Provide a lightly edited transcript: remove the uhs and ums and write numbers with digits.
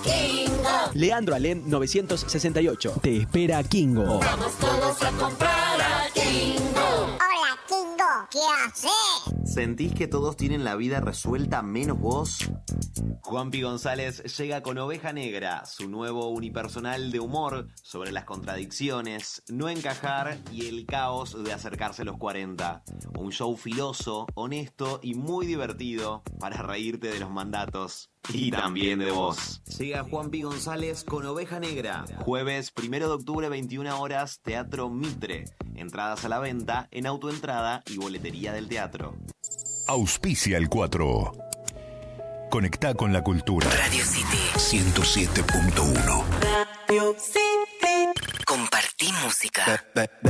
Leandro Alem 968. Te espera Kingo. Vamos todos a comprar a Kingo. Hola, Kingo, ¿qué haces? ¿Sentís que todos tienen la vida resuelta menos vos? Juanpi González llega con Oveja Negra, su nuevo unipersonal de humor sobre las contradicciones, no encajar y el caos de acercarse a los 40. Un show filoso, honesto y muy divertido para reírte de los mandatos. Y también de vos. Llega Juanpi González con Oveja Negra. Jueves 1 de octubre, 21 horas, Teatro Mitre. Entradas a la venta en Autoentrada y boletería del teatro. Auspicia el 4. Conectá con la cultura. Radio City 107.1. Radio City. Compartí música.